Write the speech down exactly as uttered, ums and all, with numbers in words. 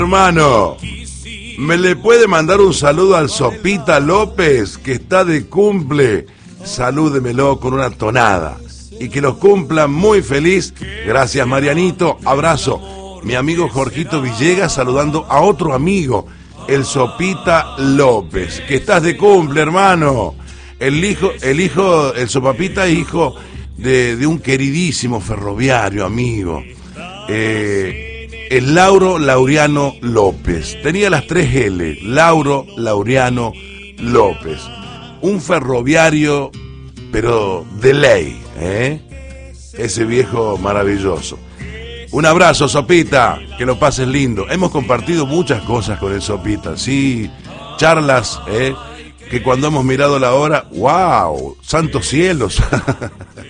Hermano, ¿me le puede mandar un saludo al Sopita López, que está de cumple? Salúdemelo con una tonada. Y que los cumpla muy feliz. Gracias, Marianito. Abrazo. Mi amigo Jorgito Villegas saludando a otro amigo, el Sopita López. Que estás de cumple, hermano. El hijo, el hijo, el Sopapita, hijo de, de un queridísimo ferroviario amigo. Eh... El Lauro Laureano López. Tenía las tres L. Lauro Laureano López. Un ferroviario, pero de ley, ¿eh? Ese viejo maravilloso. Un abrazo, Sopita. Que lo pases lindo. Hemos compartido muchas cosas con el Sopita. Sí, charlas, ¿eh? Que cuando hemos mirado la hora, ¡wow! ¡Santos cielos!